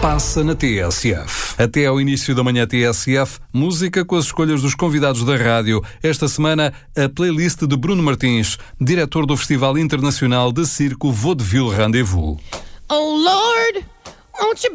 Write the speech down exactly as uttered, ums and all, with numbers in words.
passa na T S F. Até ao início da manhã T S F, música com as escolhas dos convidados da rádio. Esta semana, a playlist de Bruno Martins, diretor do Festival Internacional de Circo Vaudeville Rendezvous. Oh Lord, won't you